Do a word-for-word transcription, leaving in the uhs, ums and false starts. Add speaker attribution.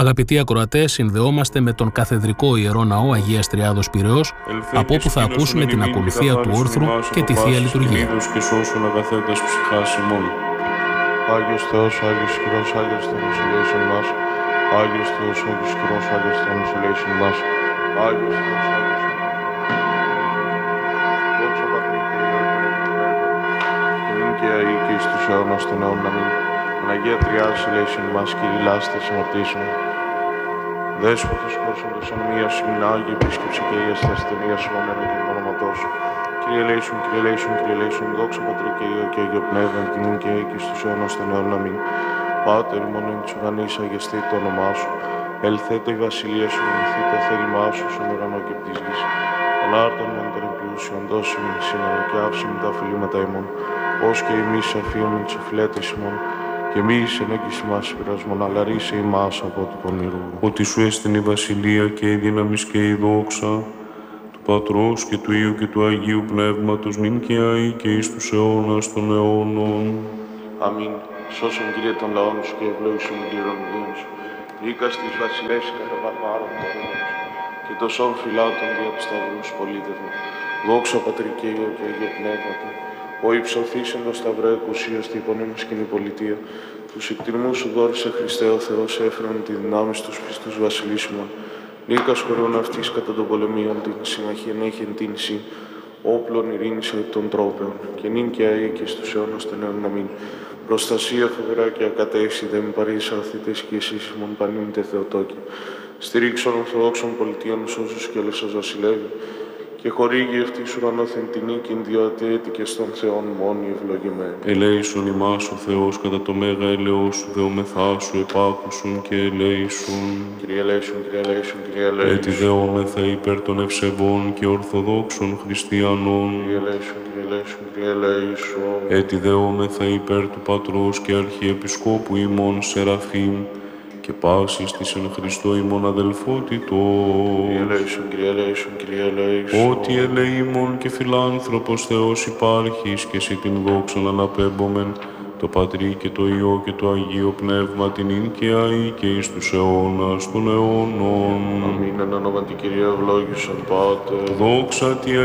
Speaker 1: Αγαπητοί ακροατές, συνδεόμαστε με τον Καθεδρικό Ιερό Ναό Αγίας Τριάδος Πειραιώς, από όπου θα ακούσουμε την ακολουθία του όρθρου και τη Θεία Λειτουργία.
Speaker 2: Και σώσουν αγαθέτας ψυχάς ημών.
Speaker 3: Άγιος Θεός, Άγιος Ισχυρός, Άγιος Θεός ελέησον μας. Άγιος Θεός, Άγιος Ισχυρός, Άγιος Θεός ελέησον μας. Άγιος Θεός, Άγιος Δόξα Πατρί και Υιό και νυν και αεί και εις τους αιώνας των αιώνων. Αμήν. Παναγία Τριάδος ελέησον μας, Κύριε λάστης αμαρτήσεων. Δέσποτος πρόσωπος ανομίας ημίν Άγιε επίσκεψη και Αγίας τα ασθενεία σου αμένα και το όνοματός σου. Κύριε ελέησον, Κύριε ελέησον, Κύριε ελέησον, δόξα Πατρί και Υιό και Αγίο Πνεύμα και νυν και αεί και εις τους αιώνας των αιώνων. Αμήν. Πάτερ ημών εν της ουρανής αγιαστεί το όνομά σου. Ελθέτω η βασιλεία σου, γεννηθεί το θέλημά σου στον ουρανό και επί της γης. Ανάρτων μεν των πλούσιων δώσει μην σήμερα και άψη με τα οφειλήματα ημών. Ως και εμείς αφίουμε τους οφειλέτες ημών. Και εμείς εν έγκυση μας πειρασμόν, αλλά ρίσε ημάς από του πονηρού.
Speaker 2: Ότι σου έστεινε η βασιλεία και η δύναμη και η δόξα του Πατρός και του Υιού και του Αγίου Πνεύματος, νυν και αεί και εις τους αιώνας των αιώνων.
Speaker 3: Αμήν. Σώσον Κύριε των λαών σου και ευλόγησον την κληρονομία σου. Ρίκας της βασιλεύς κατά βαρβάρων των δούλων σου. Και το σώμα φυλάτων δια του σταυρού σου πολίτευμα. Δόξα Πατρί και Υιό και Αγίο Πνεύματι. Ο υψωθήσεν το σταυρό εκουσίως τη υπονέμους και η πολιτεία. Τους εκτιμμούς σου δόρισε Χριστέ ο Θεός, έφεραν τη δυνάμει στους πιστούς βασιλίσιμων. Νίκας χωρών αυτής κατά των πολεμίων, την συμμαχία έχει εν την σύ. Όπλων ειρήνης εκ των τρόπεων. Και νυν και αεί και στους αιώνας των αιώνων. Αμήν. Προστασία φοβερά και ακατέξη, δε με παρείς αθήτες και εσείς ημών πανήμητε Θεοτόκοι. Στηρίξον ορθοδόξων πολιτείων όσους και όλες σας βασιλεύει. Και χορήγει ευτής ουρανόθεν την νίκην διότι έτηκε στον Θεόν μόνοι ευλογημένοι.
Speaker 2: Ελέησον ημάς ο Θεός κατά το μέγα ελαιός σου, δεομεθά σου επάκουσον και ελέησον.
Speaker 3: Κύριε ελέησον, Κύριε ελέησον, Κύριε ελέησον.
Speaker 2: Έτσι δεόμεθα υπέρ των ευσεβών και ορθοδόξων χριστιανών.
Speaker 3: Κύριε ελέησον, Κύριε ελέησον, Κύριε ελέησον.
Speaker 2: Έτσι δεόμεθα υπέρ του Πατρός και Αρχιεπισκόπου ημών Σεραφείμ και πάσης της εν Χριστώ ημών αδελφότητος.
Speaker 3: Κύριε ελέησον, Κύριε ελέησον, Κύριε ελέησον.
Speaker 2: Ότι ελεήμων και φιλάνθρωπος Θεός υπάρχεις και εσύ την δόξαν αναπέμπομεν, το Πατρί και το Υιό και το Αγίο Πνεύμα την ίν και αεί και εις τους αιώνας των αιώνων.
Speaker 3: Αμήν. Εν ονόματι Κυρία ευλόγησον Πάτερ.
Speaker 2: Δόξα τη